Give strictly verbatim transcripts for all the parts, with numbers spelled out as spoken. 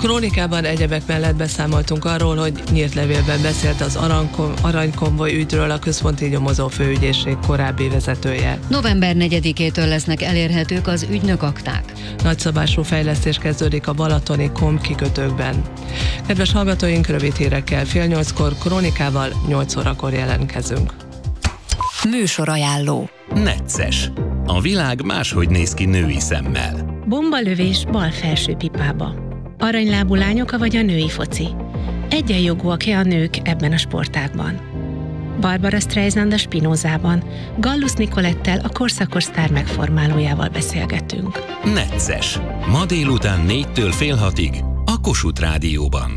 Krónikában egyebek mellett beszámoltunk arról, hogy nyílt levélben beszélt az aranykonvoj ügyről a központi nyomozó főügyészség korábbi vezetője. november negyedikétől lesznek elérhetők az ügynök akták. Nagyszabású fejlesztés kezdődik a balatoni Kom kikötőkben. Kedves hallgatóink, rövid hírekkel fél nyolckor, Krónikával nyolc órakor jelentkezünk. Műsorajánló. Necces. A világ máshogy néz ki női szemmel. Bombalövés bal felső pipába. Aranylábú lányok vagy a női foci. Egyenjogúak-e a nők ebben a sportágban? Barbara Streisand a Spinozában, Gallus Nicolettel a korszakos sztár megformálójával beszélgetünk. Necces. Ma délután négytől fél hatig a Kossuth Rádióban.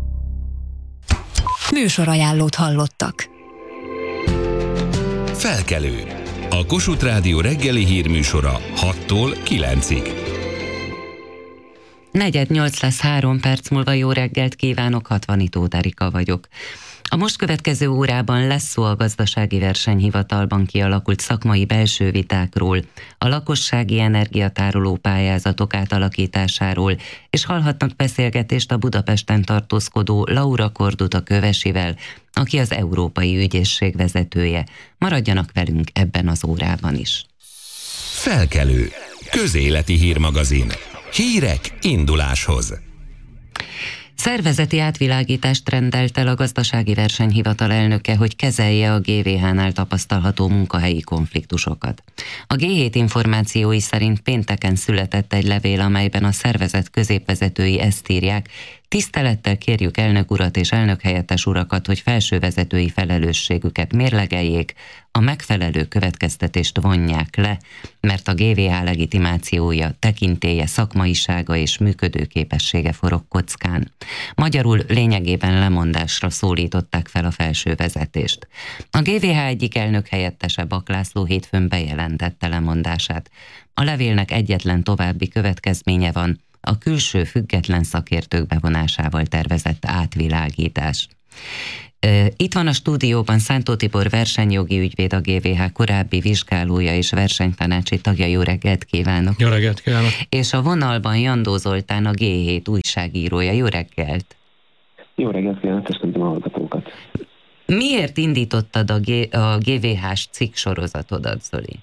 Műsorajánlót hallottak. Felkelő. A Kossuth Rádió reggeli hírműsora hattól kilencig. Negyed nyolc lesz, három perc múlva. Jó reggelt kívánok, Hatvani Tóth Erika vagyok. A most következő órában lesz szó a Gazdasági Versenyhivatalban kialakult szakmai belső vitákról, a lakossági energiatároló pályázatok átalakításáról, és hallhatnak beszélgetést a Budapesten tartózkodó Laura Korduta Kövesivel, aki az Európai Ügyészség vezetője. Maradjanak velünk ebben az órában is. Felkelő. Közéleti hírmagazin. Hírek induláshoz. Szervezeti átvilágítást rendelt el a Gazdasági Versenyhivatal elnöke, hogy kezelje a gé vé há-nál tapasztalható munkahelyi konfliktusokat. A gé hét információi szerint pénteken született egy levél, amelyben a szervezet középvezetői ezt írják: tisztelettel kérjük elnök urat és elnökhelyettes urakat, hogy felsővezetői felelősségüket mérlegeljék, a megfelelő következtetést vonják le, mert a gé vé há legitimációja, tekintélye, szakmaisága és működőképessége forog kockán. Magyarul lényegében lemondásra szólították fel a felsővezetést. A gé vé há egyik elnökhelyettese, Bak László hétfőn bejelentette lemondását. A levélnek egyetlen további következménye van: a külső független szakértők bevonásával tervezett átvilágítás. Itt van a stúdióban Szántó Tibor versenyjogi ügyvéd, a gé vé há korábbi vizsgálója és versenytanácsi tagja. Jó reggelt kívánok! Jó reggelt kívánok! És a vonalban Jandó Zoltán, a gé hét újságírója. Jó reggelt! Jó reggelt kívánok, köszöntöm a hallgatókat! Miért indítottad a, G- a gé vé hás cikk sorozatodat, Zoli?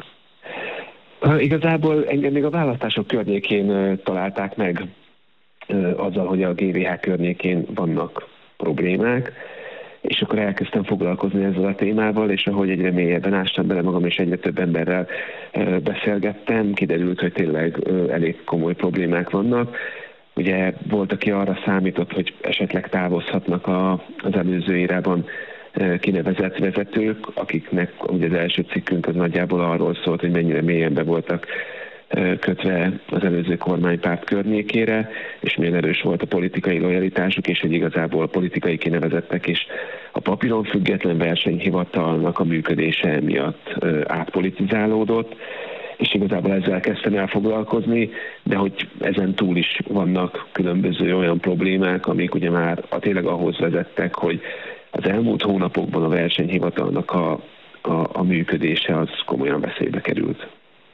Uh, igazából engem még a választások környékén uh, találták meg uh, azzal, hogy a gé vé há környékén vannak problémák, és akkor elkezdtem foglalkozni ezzel a témával, és ahogy egyre mélyebben ástam bele magam, és egyre több emberrel uh, beszélgettem, kiderült, hogy tényleg uh, elég komoly problémák vannak. Ugye volt, aki arra számított, hogy esetleg távozhatnak a, az előző érában kinevezett vezetők, akiknek ugye az első cikkünk az nagyjából arról szólt, hogy mennyire mélyen be voltak kötve az előző kormánypárt környékére, és milyen erős volt a politikai lojalitásuk, és hogy igazából a politikai kinevezettek is a papíron független versenyhivatalnak a működése miatt átpolitizálódott, és igazából ezzel kezdtem el foglalkozni, de hogy ezen túl is vannak különböző olyan problémák, amik ugye már a tényleg ahhoz vezettek, hogy az elmúlt hónapokban a versenyhivatalnak a, a, a működése az komolyan veszélybe került.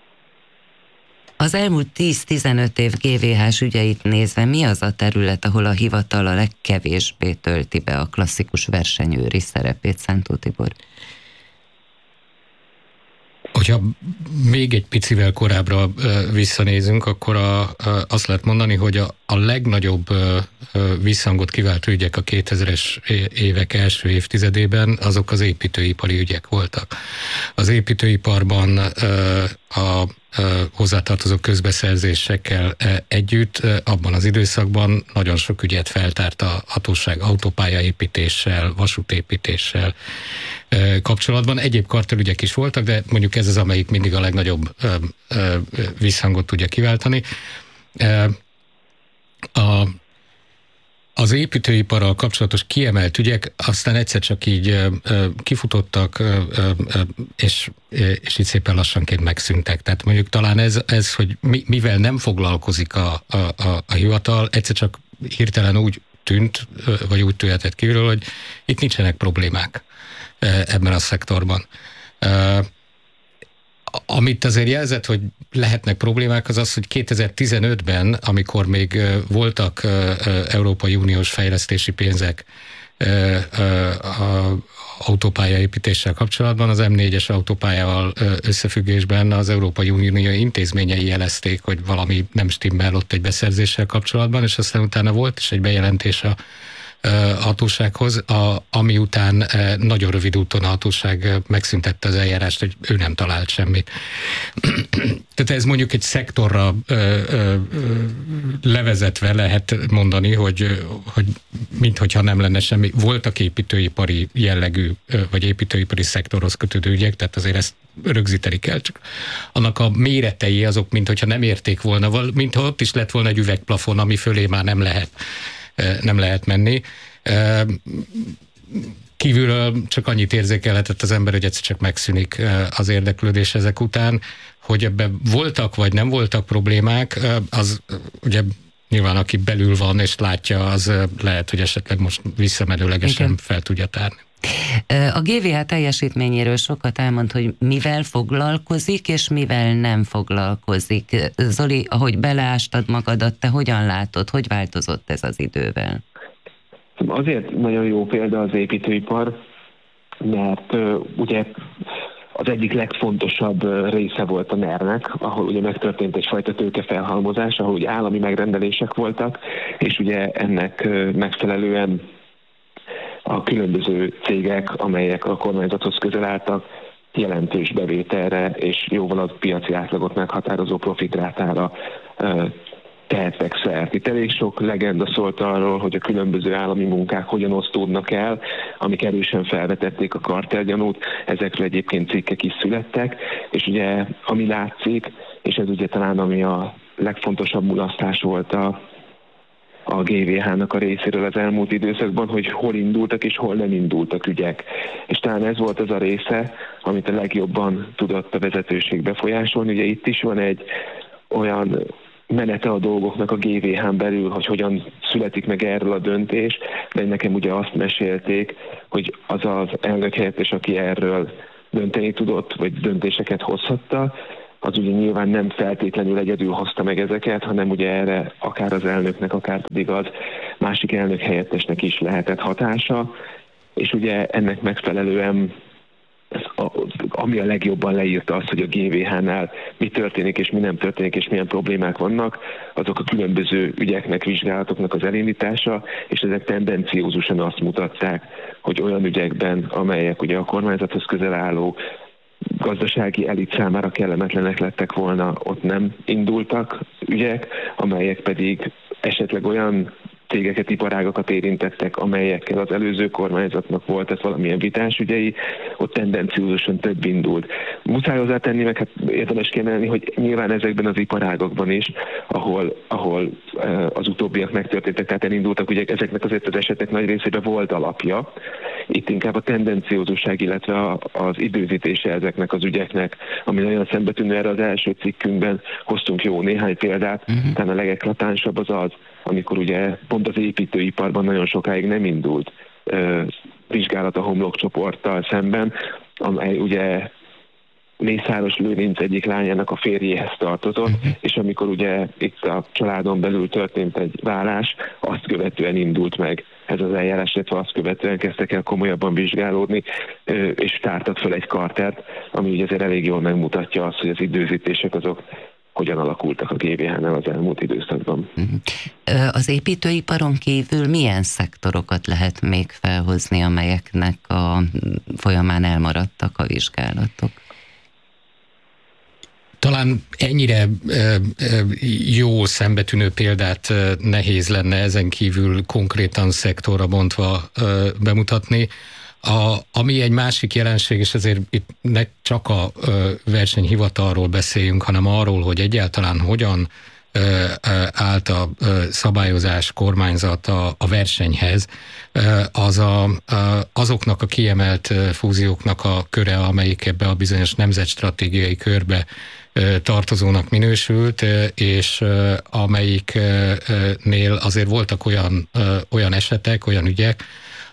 Az elmúlt tíz-tizenöt év gé vé hás ügyeit nézve, mi az a terület, ahol a hivatal a legkevésbé tölti be a klasszikus versenyőri szerepét, Szántó Tibor? Hogyha még egy picivel korábbra visszanézünk, akkor a, a, azt lehet mondani, hogy a, a legnagyobb visszhangot kiváltó ügyek a kétezres évek első évtizedében azok az építőipari ügyek voltak. Az építőiparban a hozzátartozó közbeszerzésekkel együtt abban az időszakban nagyon sok ügyet feltárt a hatóság autópályaépítéssel, vasútépítéssel kapcsolatban. Egyéb kartelügyek is voltak, de mondjuk ez az, amelyik mindig a legnagyobb visszhangot tudja kiváltani. A Az építőiparral kapcsolatos kiemelt ügyek aztán egyszer csak így ö, ö, kifutottak, ö, ö, és, és így szépen lassanként megszűntek. Tehát mondjuk talán ez, ez hogy mi, mivel nem foglalkozik a, a, a, a hivatal, egyszer csak hirtelen úgy tűnt, vagy úgy tűnhetett kívül, hogy itt nincsenek problémák ebben a szektorban. amit azért jelzett, hogy lehetnek problémák, az az, hogy kétezer-tizenötben, amikor még voltak Európai Uniós fejlesztési pénzek a autópályaépítéssel kapcsolatban, az em négyes autópályával összefüggésben az Európai Unió intézményei jelezték, hogy valami nem stimmel ott egy beszerzéssel kapcsolatban, és aztán utána volt is egy bejelentés a hatósághoz, a, ami után nagyon rövid úton a hatóság megszüntette az eljárást, hogy ő nem talált semmit. Tehát ez mondjuk egy szektorra ö, ö, levezetve lehet mondani, hogy, hogy minthogyha nem lenne semmi. Voltak építőipari jellegű, vagy építőipari szektorhoz kötődő ügyek, tehát azért ezt rögzíteni kell, csak annak a méretei azok, minthogyha nem érték volna, mintha ott is lett volna egy üvegplafon, ami fölé már nem lehet nem lehet menni. Kívülről csak annyit érzékelhetett az ember, hogy egyszer csak megszűnik az érdeklődés ezek után, hogy ebben voltak vagy nem voltak problémák, az ugye nyilván aki belül van és látja, az lehet, hogy esetleg most visszamenőlegesen Igen. fel tudja tárni. A gé vé há teljesítményéről sokat elmond, hogy mivel foglalkozik, és mivel nem foglalkozik. Zoli, ahogy beleástad magadat, te hogyan látod, hogy változott ez az idővel? Azért nagyon jó példa az építőipar, mert uh, ugye az egyik legfontosabb része volt a NER-nek, ahol ugye megtörtént egyfajta tőkefelhalmozás, ahol ugye állami megrendelések voltak, és ugye ennek megfelelően a különböző cégek, amelyek a kormányzathoz közel álltak, jelentős bevételre és jóval a piaci átlagot meghatározó profitrátára tehettek szert. Itt elég sok legenda szólt arról, hogy a különböző állami munkák hogyan osztódnak el, amik erősen felvetették a kartelgyanút, ezekről egyébként cikkek is születtek, és ugye ami látszik, és ez ugye talán ami a legfontosabb mulasztás volt a a gé vé há-nak a részéről az elmúlt időszakban, hogy hol indultak és hol nem indultak ügyek. És talán ez volt az a része, amit a legjobban tudott a vezetőség befolyásolni. Ugye itt is van egy olyan menete a dolgoknak a gé vé há-n belül, hogy hogyan születik meg erről a döntés, de nekem ugye azt mesélték, hogy az az elnök helyettes, aki erről dönteni tudott, vagy döntéseket hozhatta, az ugye nyilván nem feltétlenül egyedül hozta meg ezeket, hanem ugye erre akár az elnöknek, akár pedig az másik elnök helyettesnek is lehetett hatása, és ugye ennek megfelelően a, ami a legjobban leírta azt, hogy a gé vé há-nál mi történik és mi nem történik és milyen problémák vannak, azok a különböző ügyeknek, vizsgálatoknak az elindítása, és ezek tendenciózusan azt mutatták, hogy olyan ügyekben, amelyek ugye a kormányzathoz közel álló gazdasági elit számára kellemetlenek lettek volna, ott nem indultak ügyek, amelyek pedig esetleg olyan cégeket, iparágakat érintettek, amelyekkel az előző kormányzatnak volt ez valamilyen vitás ügyei, ott tendenciózusan több indult. Muszáj hozzátenni, meg hát érdemes kiemelni, hogy nyilván ezekben az iparágokban is, ahol, ahol az utóbbiak megtörténtek, tehát elindultak ügyek, ezeknek azért az esetek nagy részében volt alapja. Itt inkább a tendenciózusság, illetve az időzítése ezeknek az ügyeknek, ami nagyon szembetűnő, erre az első cikkünkben hoztunk jó néhány példát, uh-huh. talán a legeklatánsabb az az, amikor ugye pont az építőiparban nagyon sokáig nem indult uh, vizsgálat a homlokcsoporttal szemben, amely ugye Mészáros Lőrinc egyik lányának a férjéhez tartozott, uh-huh. és amikor ugye itt a családon belül történt egy válás, azt követően indult meg ez az eljárás, illetve azt követően kezdtek el komolyabban vizsgálódni, és tártak fel egy kartert, ami ugye azért elég jól megmutatja azt, hogy az időzítések azok hogyan alakultak a gé vé há-nál az elmúlt időszakban. Az építőiparon kívül milyen szektorokat lehet még felhozni, amelyeknek a folyamán elmaradtak a vizsgálatok? Talán ennyire jó szembetűnő példát nehéz lenne ezen kívül konkrétan szektorra bontva bemutatni. A, ami egy másik jelenség, és ezért itt ne csak a versenyhivatalról beszéljünk, hanem arról, hogy egyáltalán hogyan állt a szabályozás, kormányzat a, a versenyhez, az a, azoknak a kiemelt fúzióknak a köre, amelyik ebbe a bizonyos nemzetstratégiai körbe tartozónak minősült, és amelyiknél azért voltak olyan, olyan esetek, olyan ügyek,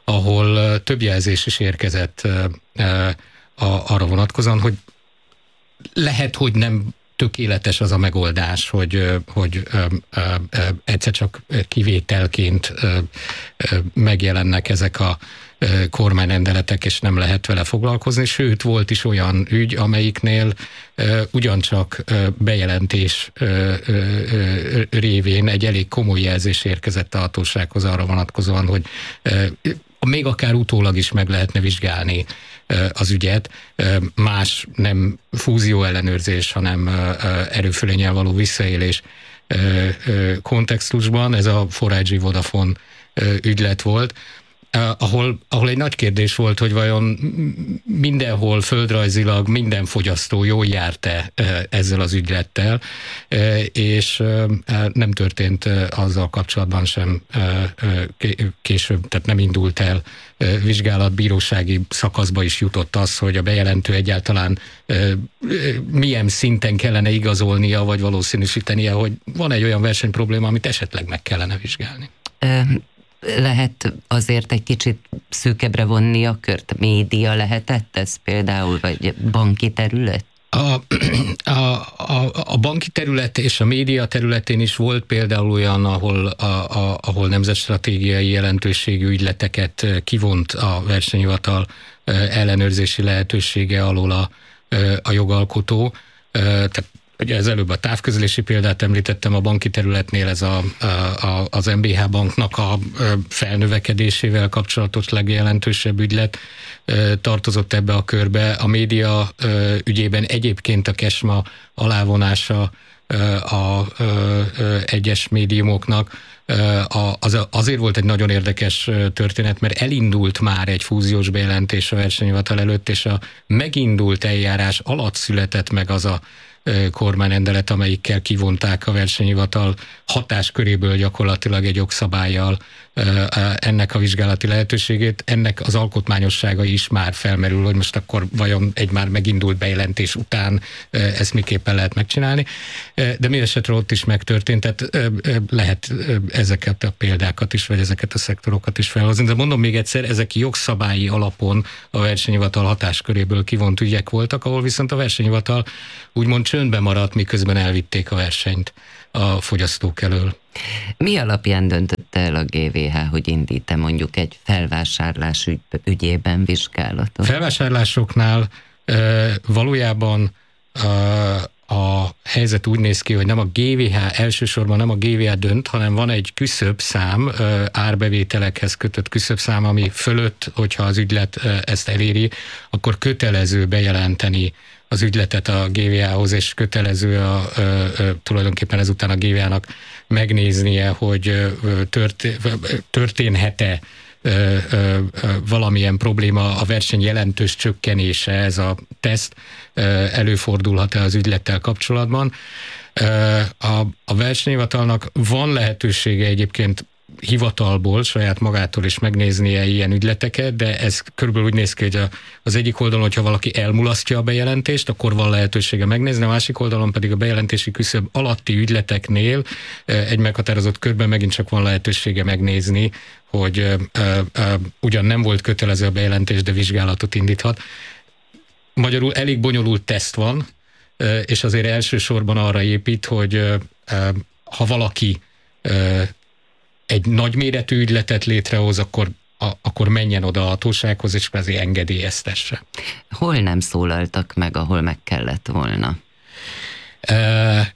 ahol több jelzés is érkezett arra vonatkozóan, hogy lehet, hogy nem tökéletes az a megoldás, hogy, hogy ö, ö, ö, egyszer csak kivételként ö, ö, megjelennek ezek a ö, kormányrendeletek, és nem lehet vele foglalkozni. Sőt, volt is olyan ügy, amelyiknél ö, ugyancsak ö, bejelentés ö, ö, ö, révén egy elég komoly jelzés érkezett a hatósághoz arra vonatkozóan, hogy ö, még akár utólag is meg lehetne vizsgálni az ügyet, más nem fúzió ellenőrzés, hanem erőfölénnyel való visszaélés kontextusban. Ez a négy G Vodafone ügylet volt, ahol, ahol egy nagy kérdés volt, hogy vajon mindenhol földrajzilag minden fogyasztó jól járt-e ezzel az ügylettel, és nem történt azzal kapcsolatban sem később, tehát nem indult el vizsgálat, bírósági szakaszba is jutott az, hogy a bejelentő egyáltalán milyen szinten kellene igazolnia, vagy valószínűsítenie, hogy van egy olyan versenyprobléma, amit esetleg meg kellene vizsgálni. Lehet azért egy kicsit szűkebbre vonni a kört? Média lehetett ez például, vagy banki terület? A, a, a, a banki terület és a média területén is volt például olyan, ahol, a, a, ahol nemzetstratégiai jelentőségű ügyleteket kivont a versenyhivatal ellenőrzési lehetősége alól a, a jogalkotó. Tehát ugye az előbb a távközlési példát említettem, a banki területnél ez a, a, az em bé há banknak a felnövekedésével kapcsolatos legjelentősebb ügylet tartozott ebbe a körbe. A média ügyében egyébként a KESMA alávonása a egyes médiumoknak az, azért volt egy nagyon érdekes történet, mert elindult már egy fúziós bejelentés a versenyhivatal előtt, és a megindult eljárás alatt született meg az a kormányrendelet, amelyikkel kivonták a versenyhivatal hatásköréből gyakorlatilag egy jogszabállyal ennek a vizsgálati lehetőségét. Ennek az alkotmányossága is már felmerül, hogy most akkor vajon egy már megindult bejelentés után ezt miképpen lehet megcsinálni. De mindesetre ott is megtörtént, tehát lehet ezeket a példákat is, vagy ezeket a szektorokat is felhozni. De mondom még egyszer, ezek jogszabályi alapon a versenyhivatal hatásköréből kivont ügyek voltak, ahol viszont a versenyhivatal úgymond csöndben maradt, miközben elvitték a versenyt a fogyasztók elől. Mi alapján döntötte el a gé vé há, hogy indít-e mondjuk egy felvásárlás ügy, ügyében vizsgálatot? Felvásárlásoknál e, valójában e, a helyzet úgy néz ki, hogy nem a gé vé há, elsősorban nem a gé vé há dönt, hanem van egy küszöbszám, e, árbevételekhez kötött küszöbszám, ami fölött, hogyha az ügylet e, ezt eléri, akkor kötelező bejelenteni az ügyletet a gé vé hához, és kötelező a, ö, ö, tulajdonképpen ezután a gé vé hának megnéznie, hogy ö, történ, történhet-e ö, ö, valamilyen probléma, a verseny jelentős csökkenése, ez a teszt ö, előfordulhat-e az ügylettel kapcsolatban. Ö, a, a versenyhivatalnak van lehetősége egyébként hivatalból, saját magától is megnéznie ilyen ügyleteket, de ez körülbelül úgy néz ki, hogy az egyik oldalon, hogyha valaki elmulasztja a bejelentést, akkor van lehetősége megnézni, a másik oldalon pedig a bejelentési küszöb alatti ügyleteknél egy meghatározott körben megint csak van lehetősége megnézni, hogy ö, ö, ugyan nem volt kötelező a bejelentés, de vizsgálatot indíthat. Magyarul elég bonyolult teszt van, és azért elsősorban arra épít, hogy ö, ha valaki ö, egy nagyméretű ügyletet létrehoz, akkor, a, akkor menjen oda a hatósághoz, és azért engedélyeztesse. Hol nem szólaltak meg, ahol meg kellett volna? Uh,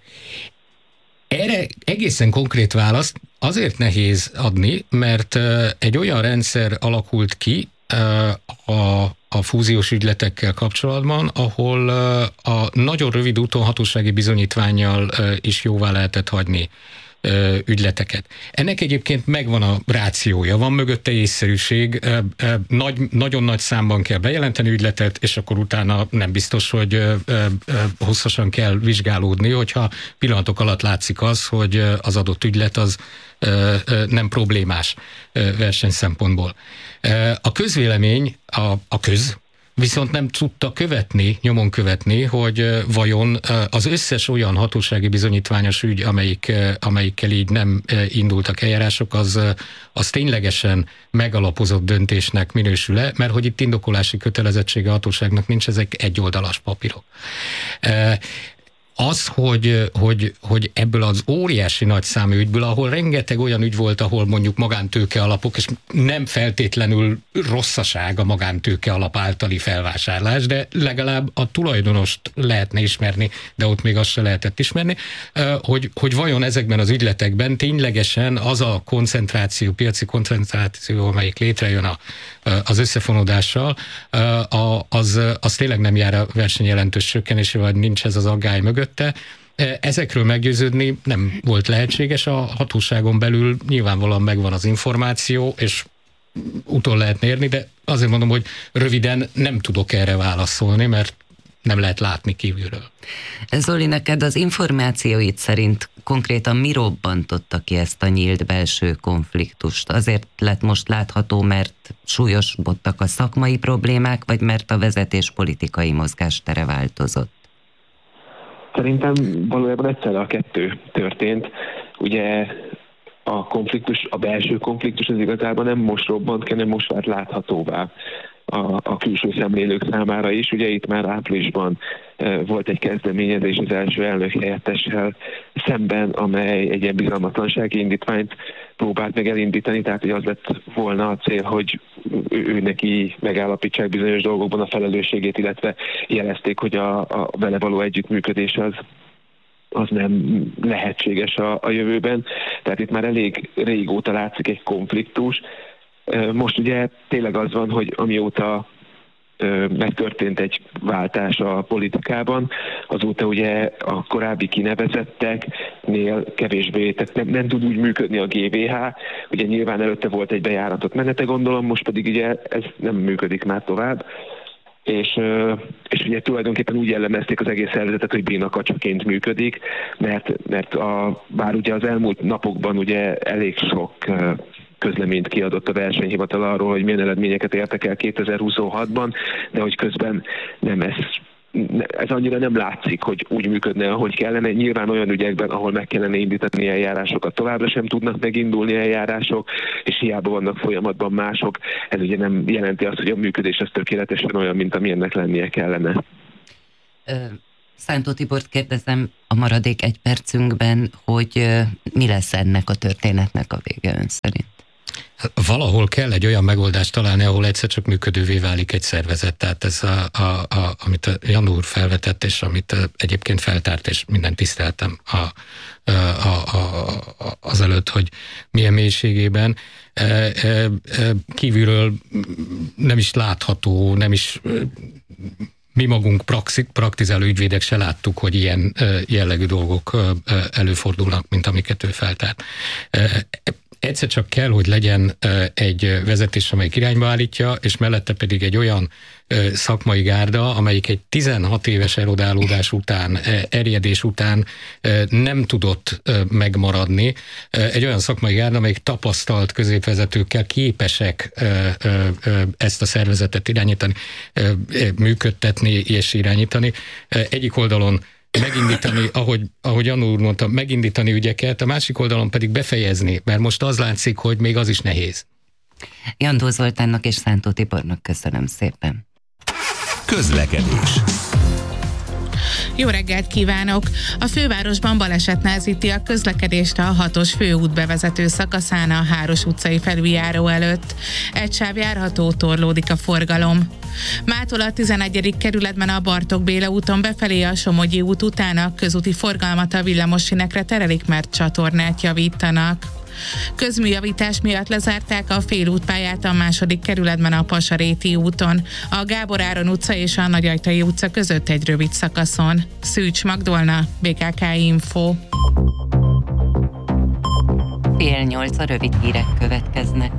erre egészen konkrét választ azért nehéz adni, mert uh, egy olyan rendszer alakult ki uh, a, a fúziós ügyletekkel kapcsolatban, ahol uh, a nagyon rövid úton hatósági bizonyítvánnyal uh, is jóvá lehetett hagyni ügyleteket. Ennek egyébként megvan a rációja, van mögötte észszerűség, nagy, nagyon nagy számban kell bejelenteni ügyletet, és akkor utána nem biztos, hogy hosszasan kell vizsgálódni, hogyha pillanatok alatt látszik az, hogy az adott ügylet az nem problémás versenyszempontból. A közvélemény, a, a köz, viszont nem tudta követni, nyomon követni, hogy vajon az összes olyan hatósági bizonyítványos ügy, amelyik, amelyikkel így nem indultak eljárások, az, az ténylegesen megalapozott döntésnek minősül-e, mert hogy itt indokolási kötelezettsége a hatóságnak nincs, ezek egyoldalas papírok. Az, hogy, hogy, hogy ebből az óriási nagy számú ügyből, ahol rengeteg olyan ügy volt, ahol mondjuk magántőke alapok, és nem feltétlenül rosszaság a magántőke alap általi felvásárlás, de legalább a tulajdonost lehetne ismerni, de ott még azt se lehetett ismerni, hogy, hogy vajon ezekben az ügyletekben ténylegesen az a koncentráció, piaci koncentráció, amelyik létrejön a, az összefonódással, az, az tényleg nem jár a verseny jelentős csökkenésével, vagy nincs ez az aggály mögött. Ezekről meggyőződni nem volt lehetséges, a hatóságon belül nyilvánvalóan megvan az információ, és utol lehetne érni, de azért mondom, hogy röviden nem tudok erre válaszolni, mert nem lehet látni kívülről. Zoli, neked az információid szerint konkrétan mi robbantotta ki ezt a nyílt belső konfliktust? Azért lett most látható, mert súlyosbodtak a szakmai problémák, vagy mert a vezetés politikai mozgástere változott? Szerintem valójában egyszerre a kettő történt. Ugye a konfliktus, a belső konfliktus az igazából nem most robbant, hanem most vált láthatóvá a, a külső szemlélők számára is. Ugye itt már áprilisban e, volt egy kezdeményezés az első elnök helyettessel szemben, amely egy ilyen bizalmatlansági indítványt próbált meg elindítani, tehát hogy az lett volna a cél, hogy ő, ő neki megállapítsák bizonyos dolgokban a felelősségét, illetve jelezték, hogy a, a vele való együttműködés az az nem lehetséges a, a jövőben. Tehát itt már elég régóta látszik egy konfliktus. Most ugye tényleg az van, hogy amióta megtörtént egy váltás a politikában, azóta ugye a korábbi kinevezetteknél kevésbé, tehát nem, nem tud úgy működni a gé vé há, ugye nyilván előtte volt egy bejáratott menete, gondolom, most pedig ugye ez nem működik már tovább. És, és ugye tulajdonképpen úgy jellemezték az egész szervezetet, hogy bénakacsaként működik, mert, mert a, bár ugye az elmúlt napokban ugye elég sok közleményt kiadott a versenyhivatal arról, hogy milyen eredményeket értek el kétezer-huszonhatban, de hogy közben nem ez, ez annyira nem látszik, hogy úgy működne, ahogy kellene. Nyilván olyan ügyekben, ahol meg kellene indítani eljárásokat, továbbra sem tudnak megindulni eljárások, és hiába vannak folyamatban mások. Ez ugye nem jelenti azt, hogy a működés az tökéletesen olyan, mint amilyennek lennie kellene. Szántó Tibort kérdezem a maradék egy percünkben, hogy mi lesz ennek a történetnek a vége ön szerint? Valahol kell egy olyan megoldást találni, ahol egyszer csak működővé válik egy szervezet. Tehát ez, a, a, a, amit a Jan úr felvetett, és amit egyébként feltárt, és mindent tiszteltem a, a, a, a, azelőtt, hogy milyen mélységében kívülről nem is látható, nem is mi magunk praktizáló ügyvédek se láttuk, hogy ilyen jellegű dolgok előfordulnak, mint amiket ő feltárt. Egyszer csak kell, hogy legyen egy vezetés, amelyik irányba állítja, és mellette pedig egy olyan szakmai gárda, amelyik egy tizenhat éves erodálódás után, erjedés után nem tudott megmaradni. Egy olyan szakmai gárda, amelyik tapasztalt középvezetőkkel képesek ezt a szervezetet irányítani, működtetni és irányítani. Egyik oldalon megindítani, ahogy, ahogy Jan úr mondta, megindítani ügyeket, a másik oldalon pedig befejezni, mert most az látszik, hogy még az is nehéz. Jandó Zoltánnak és Szántó Tibornak köszönöm szépen. Közlekedés. Jó reggelt kívánok! A fővárosban baleset nehezíti a közlekedést a hatos főút bevezető szakaszán a Háros utcai felüljáró előtt. Egy sáv járható, torlódik a forgalom. Mától a tizenegyedik kerületben a Bartók Béla úton befelé a Somogyi út után a közúti forgalmat a villamossinekre terelik, mert csatornát javítanak. Közműjavítás miatt lezárták a félútpályát a második kerületben a Pasaréti úton, a Gábor Áron utca és a Nagyajtai utca között egy rövid szakaszon. Szűcs Magdolna, bé ká ká Info. Fél nyolc, a rövid hírek következnek.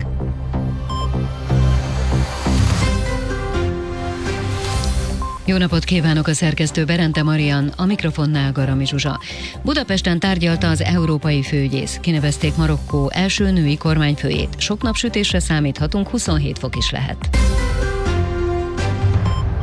Jó napot kívánok, a szerkesztő Berente Marian, a mikrofonnál Garami Zsuzsa. Budapesten tárgyalta az európai főügyész. Kinevezték Marokkó első női kormányfőjét. Sok napsütésre számíthatunk, huszonhét fok is lehet.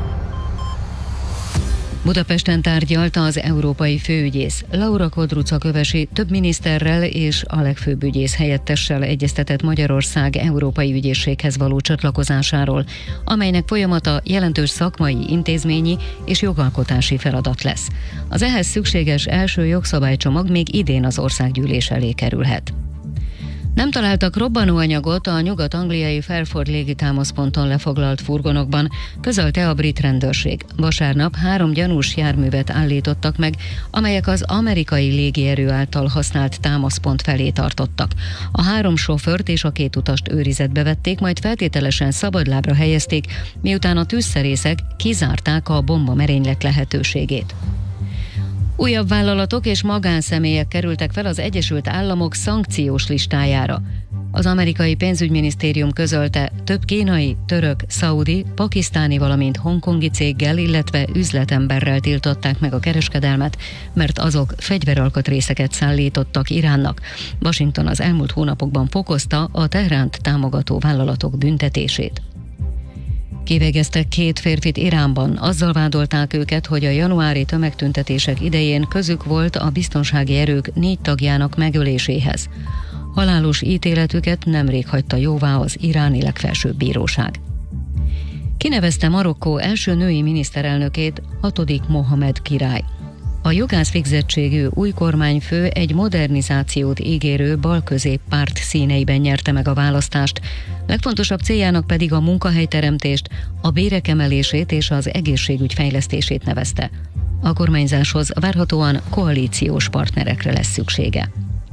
Budapesten tárgyalta az európai főügyész. Laura Kodruca Kövesi több miniszterrel és a legfőbb ügyész helyettessel egyeztetett Magyarország európai ügyészséghez való csatlakozásáról, amelynek folyamata jelentős szakmai, intézményi és jogalkotási feladat lesz. Az ehhez szükséges első jogszabálycsomag még idén az országgyűlés elé kerülhet. Nem találtak robbanóanyagot a nyugat-angliai Fairford légitámaszponton lefoglalt furgonokban, közölte a brit rendőrség. Vasárnap három gyanús járművet állítottak meg, amelyek az amerikai légierő által használt támaszpont felé tartottak. A három sofőrt és a két utast őrizetbe vették, majd feltételesen szabadlábra helyezték, miután a tűzszerészek kizárták a bombamerénylek lehetőségét. Újabb vállalatok és magánszemélyek kerültek fel az Egyesült Államok szankciós listájára. Az amerikai pénzügyminisztérium közölte, több kínai, török, szaudi, pakisztáni, valamint hongkongi céggel, illetve üzletemberrel tiltották meg a kereskedelmet, mert azok fegyveralkatrészeket szállítottak Iránnak. Washington az elmúlt hónapokban fokozta a Tehránt támogató vállalatok büntetését. Kivégeztek két férfit Iránban, azzal vádolták őket, hogy a januári tömegtüntetések idején közük volt a biztonsági erők négy tagjának megöléséhez. Halálos ítéletüket nemrég hagyta jóvá az iráni legfelsőbb bíróság. Kinevezte Marokkó első női miniszterelnökét, hatodik Mohamed király. A jogász végzettségű új kormányfő egy modernizációt ígérő balközép párt színeiben nyerte meg a választást, legfontosabb céljának pedig a munkahelyteremtést, a bérek emelését és az egészségügy fejlesztését nevezte. A kormányzáshoz várhatóan koalíciós partnerekre lesz szüksége.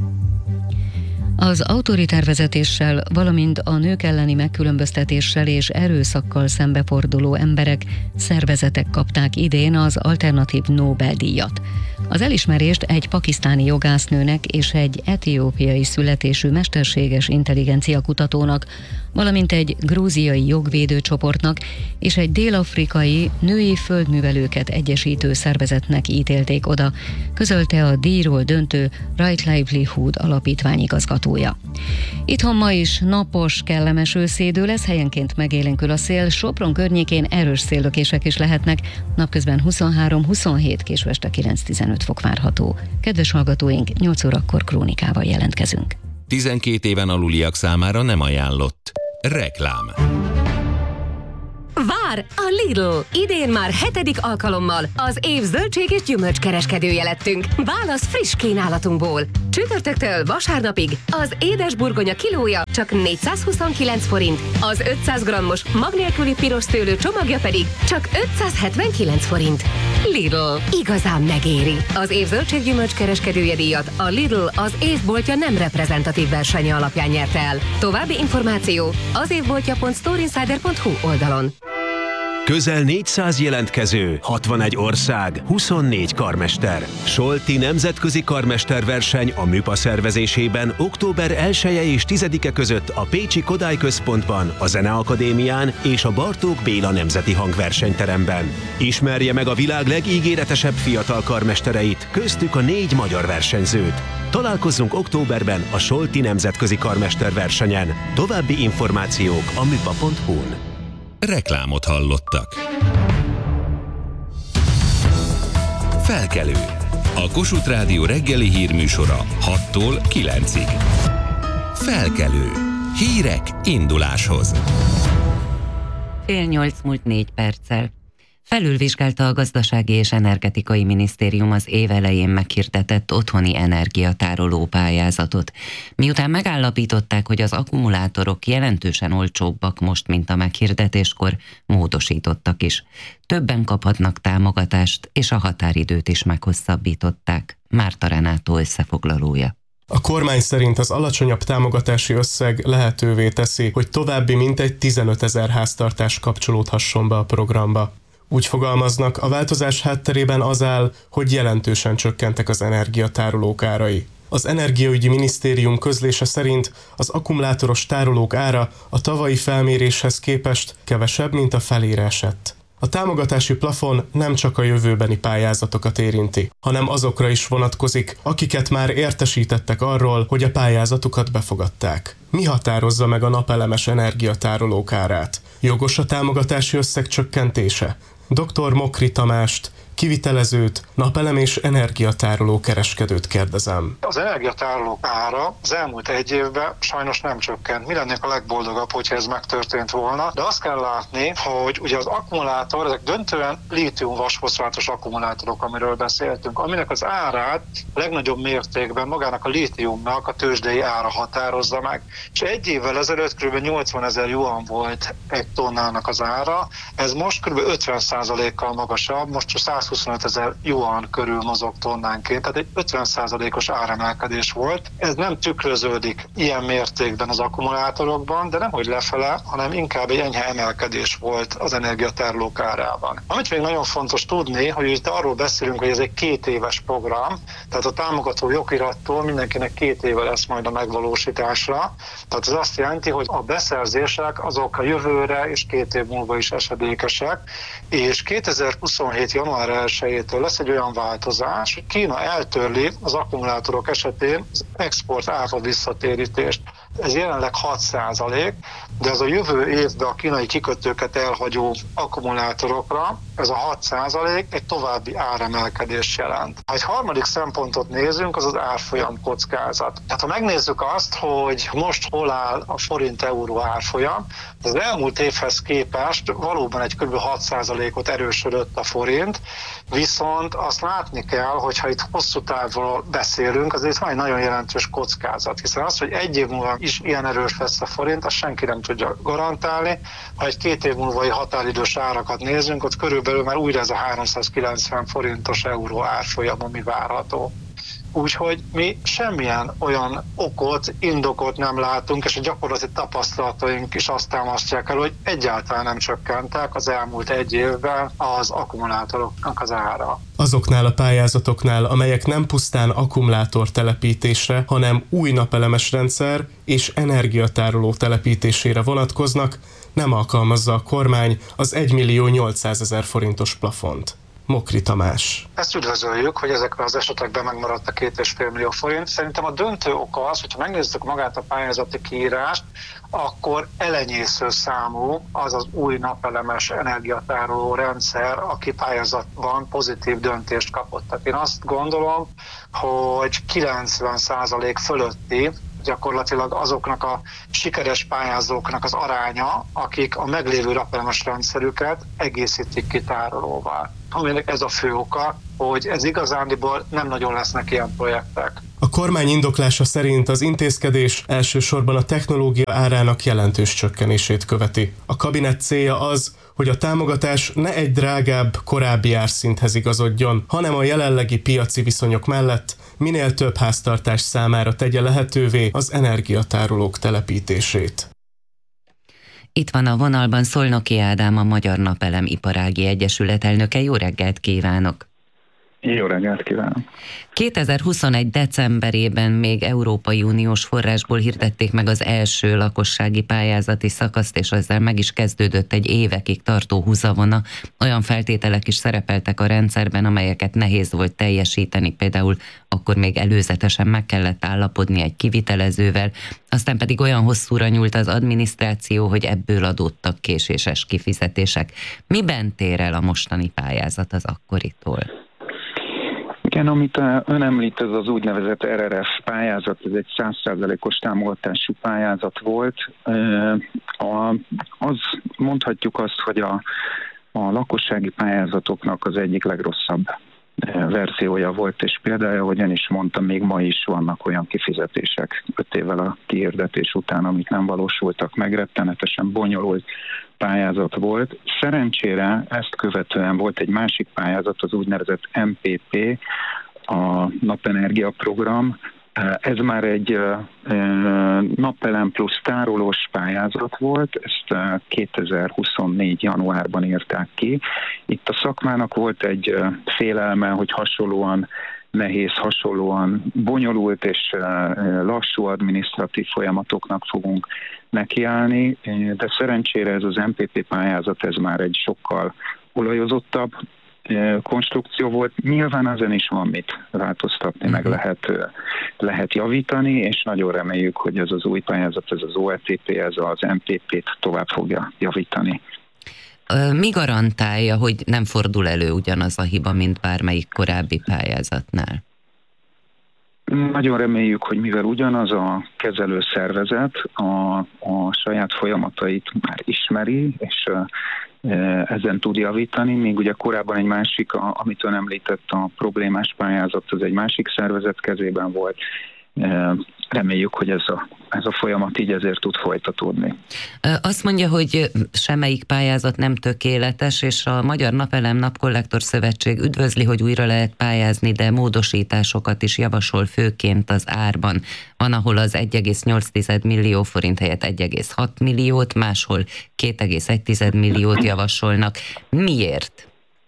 Az autoritár vezetéssel, valamint a nők elleni megkülönböztetéssel és erőszakkal szembeforduló emberek, szervezetek kapták idén az alternatív Nobel-díjat. Az elismerést egy pakisztáni jogásznőnek és egy etiópiai születésű mesterséges intelligencia kutatónak, valamint egy grúziai jogvédőcsoportnak és egy dél-afrikai női földművelőket egyesítő szervezetnek ítélték oda, közölte a díjról döntő Right Livelihood alapítvány igazgatója. Itthon ma is napos, kellemes őszidő lesz, helyenként megélénkül a szél, Sopron környékén erős széllökések is lehetnek, napközben huszonhárom huszonhét, késő este kilenc-tizenöt fok várható. Kedves hallgatóink, nyolc órakor krónikával jelentkezünk. tizenkét éven aluliak számára nem ajánlott. Reklám. Vár! A Lidl! Idén már hetedik alkalommal az év zöldség és gyümölcskereskedője lettünk. Válasz friss kínálatunkból. Csütörtöktől vasárnapig az édes burgonya kilója csak négyszázhuszonkilenc forint, az ötszáz grammos mag nélküli piros szőlő csomagja pedig csak ötszázhetvenkilenc forint. Lidl. Igazán megéri. Az év zöldség gyümölcskereskedője díjat a Lidl az évboltja nem reprezentatív versenye alapján nyerte el. További információ az évboltja pont storeinsider pont hu oldalon. Közel négyszáz jelentkező, hatvanegy ország, huszonnégy karmester. Solti nemzetközi karmesterverseny a MÜPA szervezésében október elseje és tizedike között a Pécsi Kodály Központban, a Zeneakadémián és a Bartók Béla Nemzeti Hangversenyteremben. Ismerje meg a világ legígéretesebb fiatal karmestereit, köztük a négy magyar versenyzőt. Találkozzunk októberben a Solti nemzetközi karmesterversenyen. További információk a müpa pont hu-n. Reklámot hallottak. Felkelő. A Kossuth Rádió reggeli hírműsora hattól kilencig. Felkelő. Hírek induláshoz. Fél nyolc múlt négy perccel. Felülvizsgálta a Gazdasági és Energetikai Minisztérium az év elején meghirdetett otthoni energiatároló pályázatot. Miután megállapították, hogy az akkumulátorok jelentősen olcsóbbak most, mint a meghirdetéskor, módosítottak is. Többen kaphatnak támogatást, és a határidőt is meghosszabbították. Márta Renátó összefoglalója. A kormány szerint az alacsonyabb támogatási összeg lehetővé teszi, hogy további mintegy tizenötezer háztartás kapcsolódhasson be a programba. Úgy fogalmaznak, a változás hátterében az áll, hogy jelentősen csökkentek az energiatárolók árai. Az Energiaügyi Minisztérium közlése szerint az akkumulátoros tárolók ára a tavalyi felméréshez képest kevesebb, mint a felére esett. A támogatási plafon nem csak a jövőbeni pályázatokat érinti, hanem azokra is vonatkozik, akiket már értesítettek arról, hogy a pályázatukat befogadták. Mi határozza meg a napelemes energiatárolók árát? Jogos a támogatási összeg csökkentése? doktor Mokri Tamást, Kivitelezőt, napelem és energiatároló kereskedőt kérdezem. Az energiatárolók ára az elmúlt egy évben sajnos nem csökkent. Mi lennénk a legboldogabb, hogyha ez megtörtént volna, de azt kell látni, hogy ugye az akkumulátor, ezek döntően lítium-vasfoszfátos akkumulátorok, amiről beszéltünk, aminek az árát legnagyobb mértékben magának a lítiumnak a tőzsdei ára határozza meg. És egy évvel ezelőtt kb. nyolcvanezer yuan volt egy tonnának az ára, ez most kb. ötven százalékkal magasabb, most csak százhuszonötezer yuan körül mozog tonnánként, tehát egy ötven százalékos áremelkedés volt. Ez nem tükröződik ilyen mértékben az akkumulátorokban, de nem hogy lefele, hanem inkább egy enyhe emelkedés volt az energiatárolók árában. Amit még nagyon fontos tudni, hogy itt arról beszélünk, hogy ez egy két éves program, tehát a támogató jogirattól mindenkinek két éve lesz majd a megvalósításra. Tehát ez azt jelenti, hogy a beszerzések azok a jövőre és két év múlva is esedékesek, és kétezer-huszonhét. január elsejétől lesz egy olyan változás, hogy Kína eltörli az akkumulátorok esetén az export áfa visszatérítést. Ez jelenleg hat százalék, de ez a jövő évben a kínai kikötőket elhagyó akkumulátorokra, ez a hat százalék egy további áremelkedést jelent. Ha egy harmadik szempontot nézünk, az az árfolyam kockázat. Tehát ha megnézzük azt, hogy most hol áll a forint-euró árfolyam, az elmúlt évhez képest valóban egy kb. hat százalékot erősödött a forint, viszont azt látni kell, hogy ha itt hosszú távról beszélünk, azért van egy nagyon jelentős kockázat, hiszen az, hogy egy év múlva is ilyen erős lesz a forint, azt senki nem tudja garantálni. Ha egy két év múlvai határidős árakat nézünk, ott körülbelül már újra ez a háromszázkilencven forintos euró árfolyam, ami várható. Úgyhogy mi semmilyen olyan okot, indokot nem látunk, és a gyakorlati tapasztalataink is azt támasztják el, hogy egyáltalán nem csökkentek az elmúlt egy évben az akkumulátoroknak az ára. Azoknál a pályázatoknál, amelyek nem pusztán akkumulátor telepítésre, hanem új napelemes rendszer és energiatároló telepítésére vonatkoznak, nem alkalmazza a kormány az egymillió nyolcszázezer forintos plafont. Mokri Tamás. Ezt üdvözöljük, hogy ezekben az esetekben megmaradt a két és fél millió forint. Szerintem a döntő oka az, hogyha megnézzük magát a pályázati kiírást, akkor elenyésző számú az az új napelemes energiatároló rendszer, aki pályázatban pozitív döntést kapott. Tehát én azt gondolom, hogy kilencven százalék fölötti gyakorlatilag azoknak a sikeres pályázóknak az aránya, akik a meglévő napelemes rendszerüket egészítik ki tárolóval. Aminek ez a fő oka, hogy ez igazándiból nem nagyon lesznek ilyen projektek. A kormány indoklása szerint az intézkedés elsősorban a technológia árának jelentős csökkenését követi. A kabinet célja az, hogy a támogatás ne egy drágább, korábbi árszinthez igazodjon, hanem a jelenlegi piaci viszonyok mellett minél több háztartás számára tegye lehetővé az energiatárolók telepítését. Itt van a vonalban Szolnoki Ádám, a Magyar Napelem Iparági Egyesület elnöke. Jó reggelt kívánok! Jó reggelt kívánok! kétezer-huszonegy. decemberében még Európai Uniós forrásból hirdették meg az első lakossági pályázati szakaszt, és ezzel meg is kezdődött egy évekig tartó húzavona. Olyan feltételek is szerepeltek a rendszerben, amelyeket nehéz volt teljesíteni, például akkor még előzetesen meg kellett állapodni egy kivitelezővel, aztán pedig olyan hosszúra nyúlt az adminisztráció, hogy ebből adódtak késéses kifizetések. Miben tér el a mostani pályázat az akkoritól? Igen, amit ön említ, ez az úgynevezett er er ef pályázat, ez egy száz százalékos támogatású pályázat volt. A, az mondhatjuk azt, hogy a, a lakossági pályázatoknak az egyik legrosszabb verziója volt, és például, ahogy ön is mondtam, még ma is vannak olyan kifizetések öt évvel a kihirdetés után, amik nem valósultak meg, rettenetesen bonyolult pályázat volt. Szerencsére ezt követően volt egy másik pályázat, az úgynevezett em pé pé, a napenergia program. Ez már egy napelem plusz tárolós pályázat volt, ezt kétezer-huszonnégy. januárban írták ki. Itt a szakmának volt egy félelme, hogy hasonlóan nehéz, hasonlóan bonyolult és lassú adminisztratív folyamatoknak fogunk nekiállni, de szerencsére ez az em pé pé pályázat, ez már egy sokkal olajozottabb konstrukció volt. Nyilván ezen is van mit változtatni, meg lehet, lehet javítani, és nagyon reméljük, hogy ez az új pályázat, ez az o e té pé, ez az em pé pét tovább fogja javítani. Mi garantálja, hogy nem fordul elő ugyanaz a hiba, mint bármelyik korábbi pályázatnál? Nagyon reméljük, hogy mivel ugyanaz a kezelő szervezet a, a saját folyamatait már ismeri, és ezen tud javítani, még ugye korábban egy másik, amit ön említett, a problémás pályázat, az egy másik szervezet kezében volt. Reméljük, hogy ez a, ez a folyamat így ezért tud folytatódni. Azt mondja, hogy semmelyik pályázat nem tökéletes, és a Magyar Napelem Napkollektor Szövetség üdvözli, hogy újra lehet pályázni, de módosításokat is javasol, főként az árban. Van, ahol az egy egész nyolc millió forint helyett egy egész hat milliót, máshol két egész egy milliót javasolnak. Miért?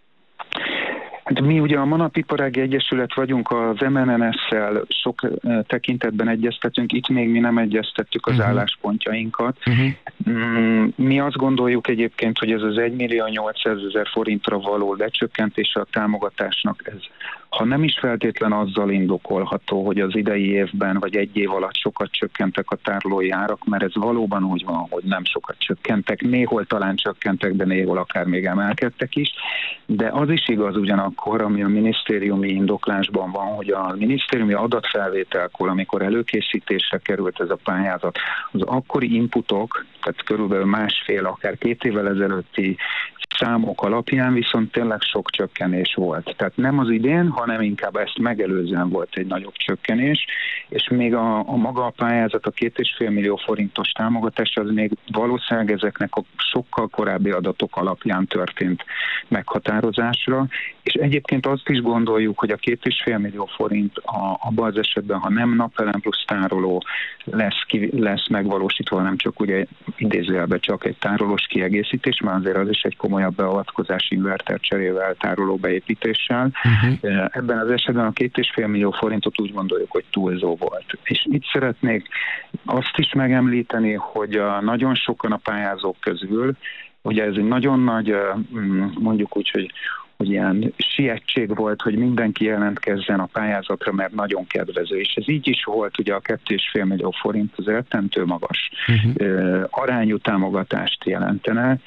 Hát mi ugye a Manapiparági Egyesület vagyunk, az em en en es-szel sok tekintetben egyeztetünk, itt még mi nem egyeztettük az uh-huh. álláspontjainkat. Uh-huh. Mi azt gondoljuk egyébként, hogy ez az egy millió nyolcszázezer forintra való lecsökkentése a támogatásnak, ez ha nem is feltétlen azzal indokolható, hogy az idei évben vagy egy év alatt sokat csökkentek a tárolói árak, mert ez valóban úgy van, hogy nem sokat csökkentek, néhol talán csökkentek, de néhol akár még emelkedtek is, de az is igaz ugyanakkor, ami a minisztériumi indoklásban van, hogy a minisztériumi adatfelvételkor, amikor előkészítésre került ez a pályázat, az akkori inputok, tehát körülbelül másfél, akár két évvel ezelőtti számok alapján viszont tényleg sok csökkenés volt. Tehát nem az idén, hanem inkább ezt megelőzően volt egy nagyobb csökkenés, és még a, a maga a pályázat, a két és fél millió forintos támogatás, az még valószínűleg ezeknek a sokkal korábbi adatok alapján történt meghatározásra, és egyébként azt is gondoljuk, hogy a két és fél millió forint a, abban az esetben, ha nem napelem plusz tároló lesz, ki, lesz megvalósítva, nem csak ugye idézőjelben csak egy tárolós kiegészítés, mert azért az is egy komolyabb beavatkozás inverter cserével, tároló beépítéssel. Uh-huh. Ebben az esetben a két és fél millió forintot úgy gondoljuk, hogy túlzó volt. És itt szeretnék azt is megemlíteni, hogy a nagyon sokan a pályázók közül, ugye ez egy nagyon nagy, mondjuk úgy, hogy hogy ilyen sietség volt, hogy mindenki jelentkezzen a pályázatra, mert nagyon kedvező. És ez így is volt, ugye a két és fél millió forint az eltentő magas uh-huh. arányú támogatást jelentene.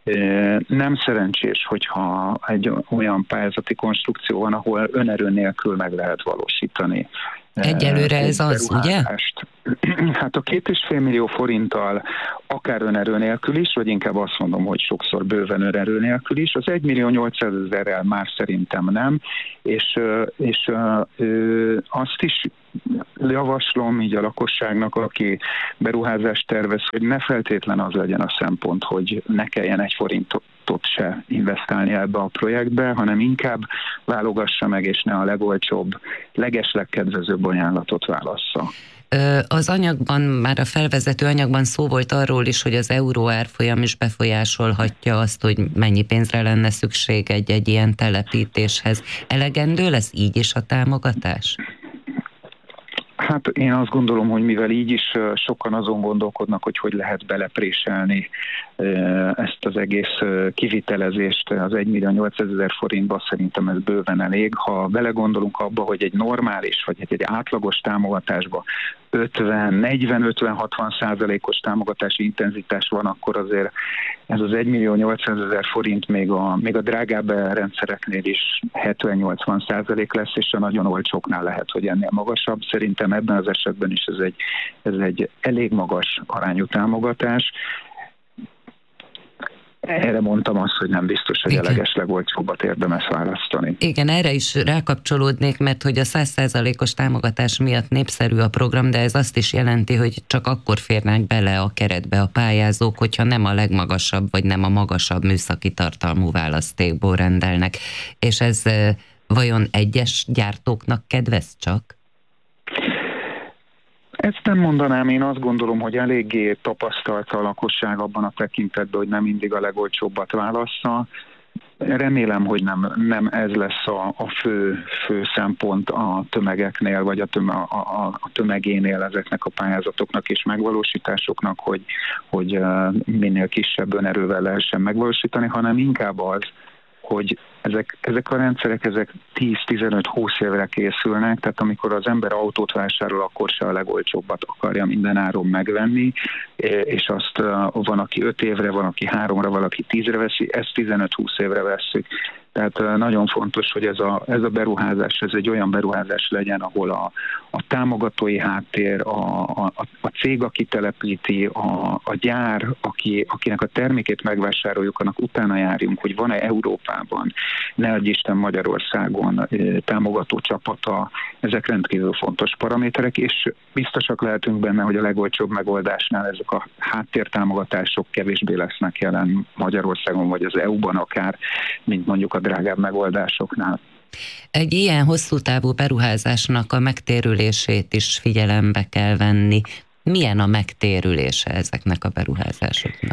Nem szerencsés, hogyha egy olyan pályázati konstrukció van, ahol önerő nélkül meg lehet valósítani. Egyelőre ez az, ugye? Hát a két és fél millió forinttal akár önerő nélkül is, vagy inkább azt mondom, hogy sokszor bőven önerő nélkül is, az egy millió nyolcszázezerrel már szerintem nem, és, és azt is javaslom így a lakosságnak, aki beruházást tervez, hogy ne feltétlen az legyen a szempont, hogy ne kelljen egy forintot se investálni ebbe a projektbe, hanem inkább válogassa meg, és ne a legolcsóbb, legeslegkedvezőbb ajánlatot válassza. Az anyagban, már a felvezető anyagban szó volt arról is, hogy az euró árfolyam is befolyásolhatja azt, hogy mennyi pénzre lenne szükség egy-egy ilyen telepítéshez. Elegendő lesz így is a támogatás? Hát én azt gondolom, hogy mivel így is sokan azon gondolkodnak, hogy hogy lehet belepréselni ezt az egész kivitelezést az egy millió nyolcszázezer forintba, szerintem ez bőven elég. Ha belegondolunk abba, hogy egy normális, vagy egy, egy átlagos támogatásba ötven, negyven, ötven, hatvan százalékos támogatási intenzitás van, akkor azért ez az egy millió nyolcszázezer forint még a, még a drágább rendszereknél is hetven-nyolcvan százalék lesz, és a nagyon olcsóknál lehet, hogy ennél magasabb. Szerintem ebben az esetben is ez egy, ez egy elég magas arányú támogatás. Erre mondtam azt, hogy nem biztos, hogy a legeslegolcsóbbat érdemes választani. Igen, erre is rákapcsolódnék, mert hogy a száz százalékos támogatás miatt népszerű a program, de ez azt is jelenti, hogy csak akkor férnek bele a keretbe a pályázók, hogyha nem a legmagasabb, vagy nem a magasabb műszaki tartalmú választékból rendelnek. És ez vajon egyes gyártóknak kedvez csak? Ezt nem mondanám, én azt gondolom, hogy eléggé tapasztalt a lakosság abban a tekintetben, hogy nem mindig a legolcsóbbat válassza. Remélem, hogy nem, nem ez lesz a, a fő, fő szempont a tömegeknél, vagy a, töme, a, a, a tömegénél ezeknek a pályázatoknak és megvalósításoknak, hogy, hogy minél kisebb önerővel lehessen megvalósítani, hanem inkább az, hogy ezek, ezek a rendszerek ezek tíz-tizenöt-húsz évre készülnek, tehát amikor az ember autót vásárol, akkor se a legolcsóbbat akarja minden áron megvenni, és azt van, aki öt évre, van, aki háromra, valaki tízre veszi, ezt tizenöt-húsz évre vesszük. Tehát nagyon fontos, hogy ez a, ez a beruházás, ez egy olyan beruházás legyen, ahol a, a támogatói háttér, a, a, a cég, aki telepíti, a, a gyár, aki, akinek a termékét megvásároljuk, annak utána járjunk, hogy van-e Európában, ne adj Isten Magyarországon támogató csapata, ezek rendkívül fontos paraméterek, és biztosak lehetünk benne, hogy a legolcsóbb megoldásnál ezek a háttértámogatások kevésbé lesznek jelen Magyarországon, vagy az é u-ban akár, mint mondjuk a drágább megoldásoknál. Egy ilyen hosszú távú beruházásnak a megtérülését is figyelembe kell venni. Milyen a megtérülése ezeknek a beruházásoknak?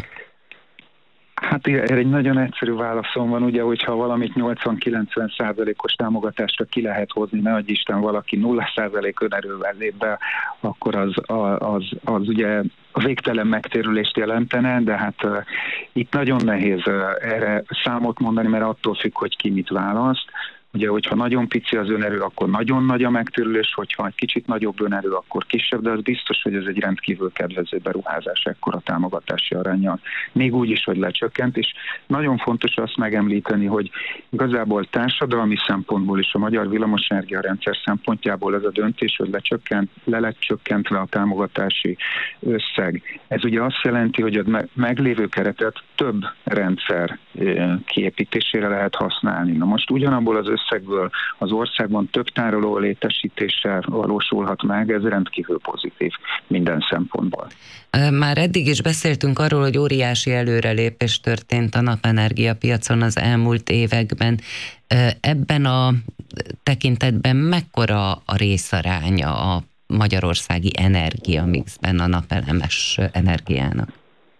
Hát erre egy nagyon egyszerű válaszom van, ugye, hogyha valamit nyolcvan-kilencven százalékos támogatásra ki lehet hozni, ne adj Isten valaki nulla százalék önerővel lép be, akkor az, az, az ugye a végtelen megtérülést jelentene, de hát uh, itt nagyon nehéz uh, erre számot mondani, mert attól függ, hogy ki mit választ. Ugye, hogyha nagyon pici az önerő, akkor nagyon nagy a megtérülés, hogyha egy kicsit nagyobb önerő, akkor kisebb, de az biztos, hogy ez egy rendkívül kedvező beruházás ekkora támogatási aránnyal. Még úgy is, hogy lecsökkent, és nagyon fontos azt megemlíteni, hogy igazából társadalmi szempontból is a magyar villamosenergia rendszer szempontjából ez a döntés, hogy lecsökkent, le lett csökkentve a támogatási összeg. Ez ugye azt jelenti, hogy a meglévő keretet több rendszer kiépítésére lehet használni. Na most ugyanabból az összegből az országban több tároló létesítéssel valósulhat meg, ez rendkívül pozitív minden szempontból. Már eddig is beszéltünk arról, hogy óriási előrelépés történt a napenergia piacon az elmúlt években. Ebben a tekintetben mekkora a részaránya a magyarországi energiamixben a napelemes energiának?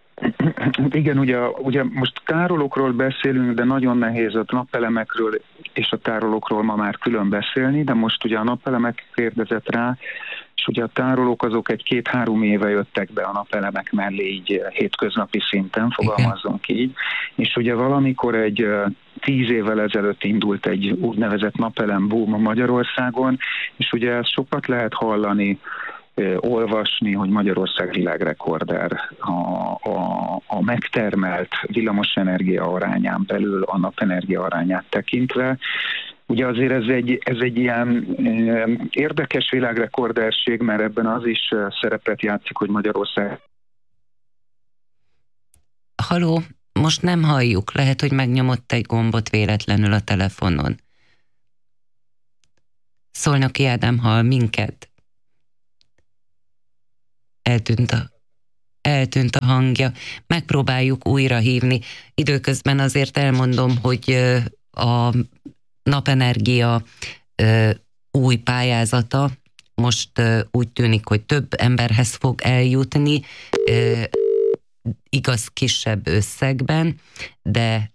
Igen, ugye, ugye most tárolókról beszélünk, de nagyon nehéz a napelemekről és a tárolókról ma már külön beszélni, de most ugye a napelemek kérdezett rá, és ugye a tárolók azok egy két-három éve jöttek be a napelemek mellé így hétköznapi szinten, fogalmazzunk így, és ugye valamikor egy tíz évvel ezelőtt indult egy úgynevezett napelem boom Magyarországon, és ugye ezt sokat lehet hallani, olvasni, hogy Magyarország világrekorder a, a, a megtermelt villamosenergia arányán belül a napenergia arányát tekintve. Ugye azért ez egy, ez egy ilyen érdekes világrekorderség, mert ebben az is szerepet játszik, hogy Magyarország... Haló, most nem halljuk. Lehet, hogy megnyomott egy gombot véletlenül a telefonon. Szolnoki Ádám hall minket. Eltűnt a, eltűnt a hangja. Megpróbáljuk újra hívni. Időközben azért elmondom, hogy a napenergia új pályázata most úgy tűnik, hogy több emberhez fog eljutni, igaz kisebb összegben, de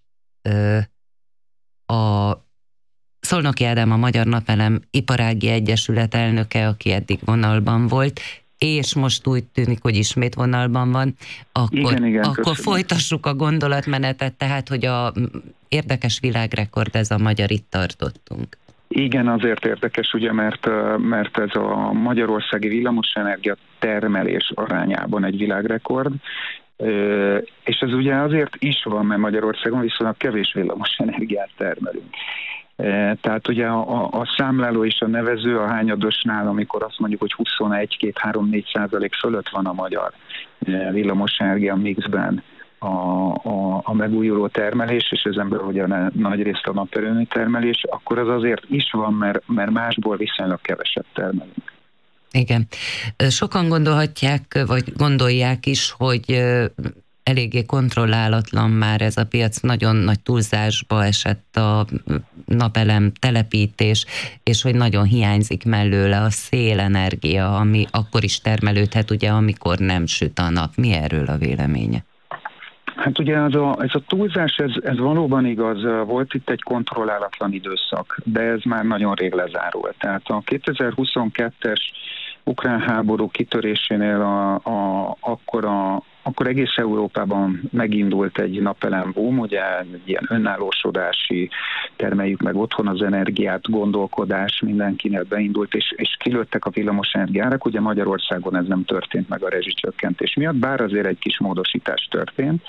a Szolnoki Ádám a Magyar Napelem Iparági Egyesület elnöke, aki eddig vonalban volt, és most úgy tűnik, hogy ismét vonalban van, akkor, igen, igen, akkor folytassuk a gondolatmenetet, tehát, hogy a érdekes világrekord, ez a magyar, itt tartottunk. Igen, azért érdekes, ugye, mert, mert ez a magyarországi villamosenergia termelés arányában egy világrekord, és ez ugye azért is van, mert Magyarországon viszonylag kevés villamosenergiát termelünk. Tehát ugye a, a számláló és a nevező a hányadosnál, amikor azt mondjuk, hogy huszonegy, két, három, négy százalék fölött van a magyar villamosenergia mixben a, a, a megújuló termelés, és ezen belül ugye a nagy részt a naperőmű termelés, akkor az azért is van, mert, mert másból viszonylag keveset termelünk. Igen. Sokan gondolhatják, vagy gondolják is, hogy eléggé kontrollálatlan már ez a piac, nagyon nagy túlzásba esett a napelem telepítés, és hogy nagyon hiányzik mellőle a szélenergia, ami akkor is termelődhet, ugye, amikor nem süt a nap. Mi erről a véleménye? Hát ugye ez a, ez a túlzás, ez, ez valóban igaz, volt itt egy kontrollálatlan időszak, de ez már nagyon rég lezárult. Tehát a kétezer-huszonkettes ukrán háború kitörésénél a, a, akkor a akkor egész Európában megindult egy napelem boom, ugye egy ilyen önállósodási, termeljük meg otthon az energiát, gondolkodás mindenkinek beindult, és, és kilőttek a villamosenergiárak. Ugye Magyarországon ez nem történt meg a rezsicsökkentés miatt, bár azért egy kis módosítás történt.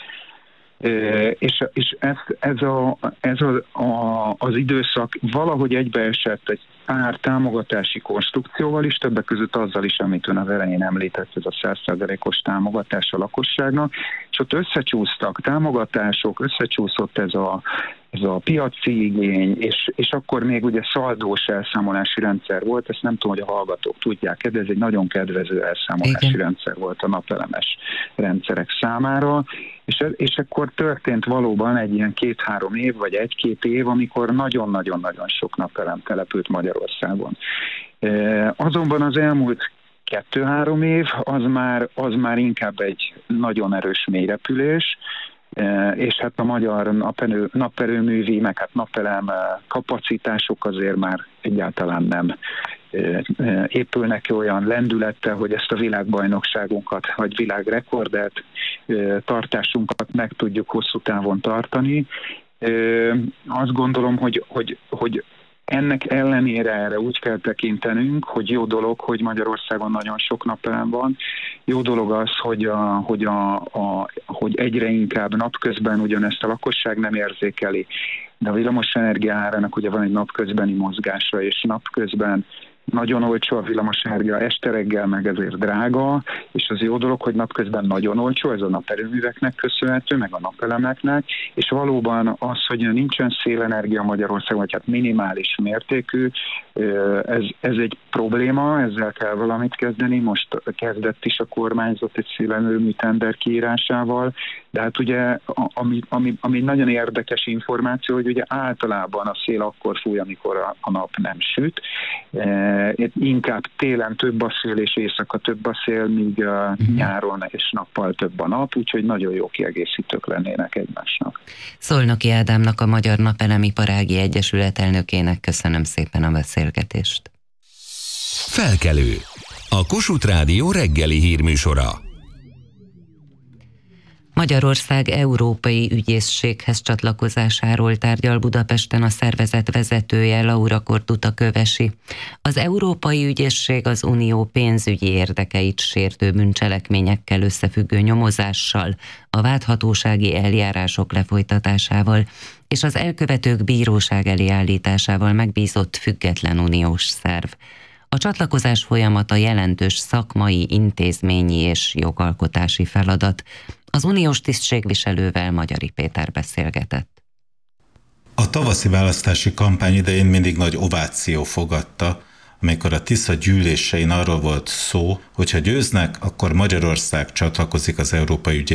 És, és ez, ez, a, ez a, a, az időszak valahogy egybeesett egy pár támogatási konstrukcióval is, többek között azzal is, amit ön az elején említett, ez a száz százalékos támogatás a lakosságnak, és ott összecsúsztak támogatások, összecsúszott ez a, ez a piaci igény, és, és akkor még ugye szaldós elszámolási rendszer volt, ezt nem tudom, hogy a hallgatók tudják, de ez egy nagyon kedvező elszámolási Igen. rendszer volt a napelemes rendszerek számára, és, és akkor történt valóban egy ilyen két-három év, vagy egy-két év, amikor nagyon-nagyon-nagyon sok napelem települt Magyarországon. Azonban az elmúlt kettő-három év az már, az már inkább egy nagyon erős mélyrepülés, és hát a magyar naperő, naperőművi, meg hát napelem kapacitások azért már egyáltalán nem épülnek olyan lendülettel, hogy ezt a világbajnokságunkat, vagy világrekordet, tartásunkat meg tudjuk hosszú távon tartani. Azt gondolom, hogy, hogy, hogy ennek ellenére erre úgy kell tekintenünk, hogy jó dolog, hogy Magyarországon nagyon sok napelem van. Jó dolog az, hogy, a, hogy, a, a, hogy egyre inkább napközben ugyanezt a lakosság nem érzékeli. De a villamosenergia árának ugye van egy napközbeni mozgása, és napközben nagyon olcsó a villamosenergia, este reggel meg ezért drága, és az jó dolog, hogy napközben nagyon olcsó, ez a naperőműveknek köszönhető, meg a napelemeknek, és valóban az, hogy nincsen szélenergia Magyarországon, vagy hát minimális mértékű, ez, ez egy probléma, ezzel kell valamit kezdeni, most kezdett is a kormányzat egy szélerőmű tender kiírásával, de hát ugye, ami, ami, ami nagyon érdekes információ, hogy ugye általában a szél akkor fúj, amikor a, a nap nem süt, inkább télen több a szél és éjszaka több a szél, míg uh, nyáron és nappal több a nap, úgyhogy nagyon jó kiegészítők lennének egymásnak. Szolnoki Ádámnak, a Magyar Napelemiparági Egyesület elnökének köszönöm szépen a beszélgetést. Felkelő. A Kossuth Rádió reggeli hírműsora. Magyarország európai ügyészséghez csatlakozásáról tárgyal Budapesten a szervezet vezetője, Laura Kortuta Kövesi. Az Európai Ügyészség az unió pénzügyi érdekeit sértő bűncselekményekkel összefüggő nyomozással, a vádhatósági eljárások lefolytatásával és az elkövetők bíróság elé állításával megbízott független uniós szerv. A csatlakozás folyamata jelentős szakmai, intézményi és jogalkotási feladat. Az uniós tisztségviselővel Magyari Péter beszélgetett. A tavaszi választási kampány idején mindig nagy ováció fogadta, amikor a Tisza gyűlésein arról volt szó, hogy ha győznek, akkor Magyarország csatlakozik az Európai Ügyészséghez.